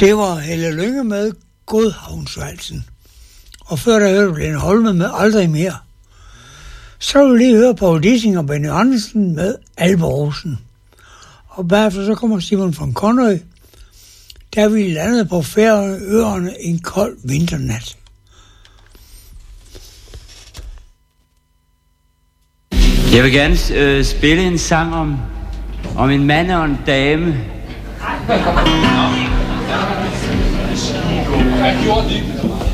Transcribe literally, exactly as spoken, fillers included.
Det var Helle Lynge med Godhavnsvalsen. Og før der hørte Lene Holme med Aldrig mere. Så vil vi lige høre Poul Dissing og Benny Andersen med Alberosen. Og bagefter så kommer Simon von Conrøy, der vi landede på Færøerne en kold vinternat. Jeg vil gerne øh, spille en sang om, om en mand og en dame. Hvad gjorde de?